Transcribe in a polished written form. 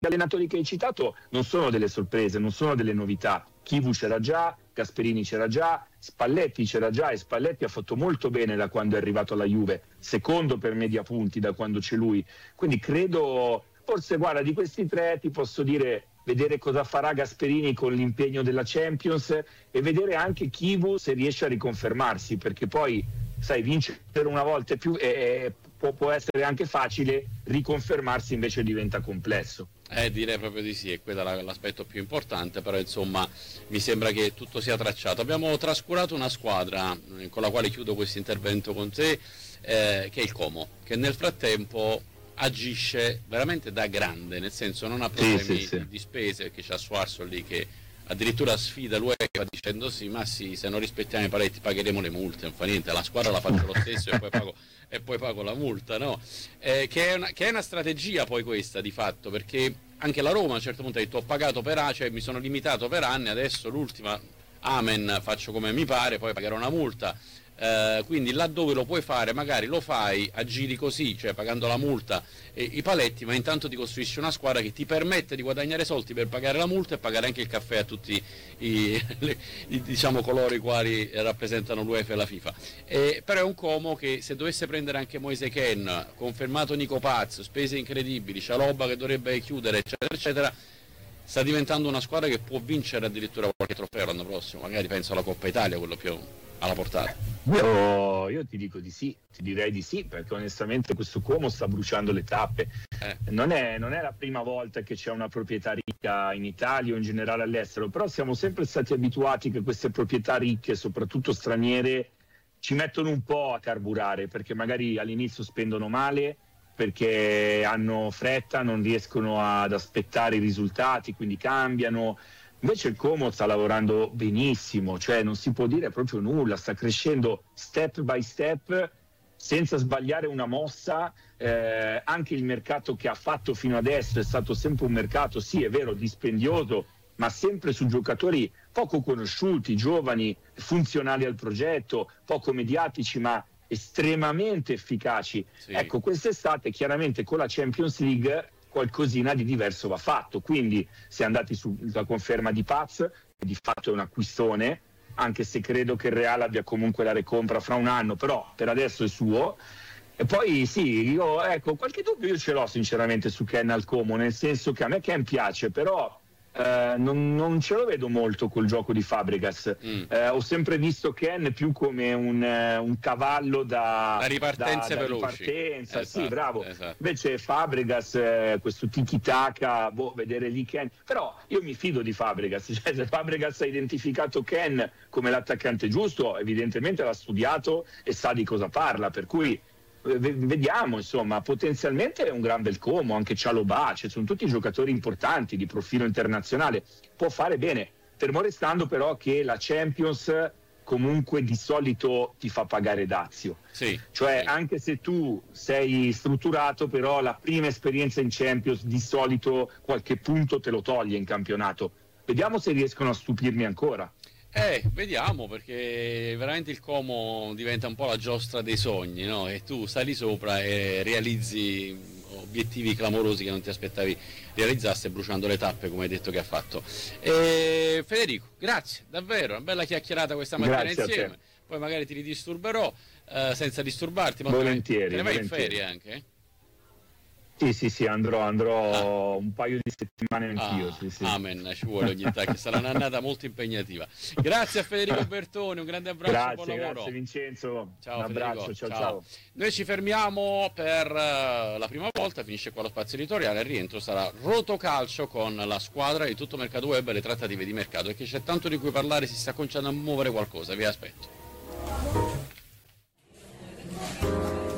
allenatori che hai citato non sono delle sorprese, non sono delle novità. Chivu c'era già, Gasperini c'era già, Spalletti c'era già, e Spalletti ha fatto molto bene da quando è arrivato alla Juve, secondo per media punti da quando c'è lui. Quindi credo, forse guarda, di questi tre ti posso dire, vedere cosa farà Gasperini con l'impegno della Champions e vedere anche Chivu se riesce a riconfermarsi, perché poi sai, vincere una volta è più può essere anche facile, riconfermarsi invece diventa complesso. Direi proprio di sì, è quello l'aspetto più importante, però insomma mi sembra che tutto sia tracciato. Abbiamo trascurato una squadra con la quale chiudo questo intervento con te, che è il Como, che nel frattempo agisce veramente da grande, nel senso non ha problemi di spese, perché c'ha Suarso lì che addirittura sfida l'UEFA dicendo sì, ma sì, se non rispettiamo i paletti pagheremo le multe, non fa niente, la squadra la faccio lo stesso e poi pago la multa, no? Che è una strategia poi questa di fatto, perché anche la Roma a un certo punto ha detto ho pagato per anni, cioè mi sono limitato per anni, adesso l'ultima, amen, faccio come mi pare, poi pagherò una multa. Quindi laddove lo puoi fare magari lo fai, aggiri così, cioè pagando la multa e i paletti, ma intanto ti costruisci una squadra che ti permette di guadagnare soldi per pagare la multa e pagare anche il caffè a tutti diciamo coloro i quali rappresentano l'UEFA e la FIFA. Però è un Como che se dovesse prendere anche Moise Kean, confermato Nico Paz, spese incredibili, Cialobba che dovrebbe chiudere eccetera eccetera, sta diventando una squadra che può vincere addirittura qualche trofeo l'anno prossimo, magari penso alla Coppa Italia, quello più alla portata. Io ti dico di sì, ti direi di sì, perché onestamente questo Como sta bruciando le tappe. Non è la prima volta che c'è una proprietà ricca in Italia o in generale all'estero, però siamo sempre stati abituati che queste proprietà ricche, soprattutto straniere, ci mettono un po' a carburare, perché magari all'inizio spendono male, perché hanno fretta, non riescono ad aspettare i risultati, quindi cambiano. Invece il Como sta lavorando benissimo, cioè non si può dire proprio nulla, sta crescendo step by step senza sbagliare una mossa. Anche il mercato che ha fatto fino adesso è stato sempre un mercato, sì è vero, dispendioso, ma sempre su giocatori poco conosciuti, giovani, funzionali al progetto, poco mediatici ma estremamente efficaci. Sì. Ecco, quest'estate chiaramente con la Champions League qualcosina di diverso va fatto, quindi si è andati sulla conferma di Paz, che di fatto è un acquistone, anche se credo che il Real abbia comunque la recompra fra un anno, però per adesso è suo. E poi sì, io qualche dubbio io ce l'ho sinceramente su Kean al Como, nel senso che a me Kean piace, però non ce lo vedo molto col gioco di Fabregas. Ho sempre visto Kean più come un cavallo da ripartenza veloce. Esatto, sì, bravo. Esatto. Invece Fabregas, questo tiki-taka, vedere lì Kean. Però io mi fido di Fabregas, cioè se Fabregas ha identificato Kean come l'attaccante giusto, evidentemente l'ha studiato e sa di cosa parla, per cui vediamo, insomma, potenzialmente è un gran bel Como, anche Cialobà, sono tutti giocatori importanti di profilo internazionale, può fare bene, fermo restando però che la Champions comunque di solito ti fa pagare dazio, cioè anche se tu sei strutturato, però la prima esperienza in Champions di solito qualche punto te lo toglie in campionato. Vediamo se riescono a stupirmi ancora. Vediamo, perché veramente il Como diventa un po' la giostra dei sogni, no? E tu sali sopra e realizzi obiettivi clamorosi che non ti aspettavi realizzasse, bruciando le tappe come hai detto che ha fatto. Federico, grazie, davvero, una bella chiacchierata questa mattina insieme, poi magari ti ridisturberò senza disturbarti, ma volentieri, te ne vai in ferie anche? Sì, andrò un paio di settimane anch'io. Sì. Amen, ci vuole ogni tanto, che sarà un'annata molto impegnativa. Grazie a Federico Bertoni, un grande abbraccio, buon lavoro. Grazie Vincenzo, ciao, un abbraccio, Federico. ciao. Noi ci fermiamo per la prima volta, finisce qua lo spazio editoriale, il rientro sarà Rotocalcio con la squadra di Tutto Mercato Web e le trattative di mercato, e che c'è tanto di cui parlare, si sta cominciando a muovere qualcosa, vi aspetto.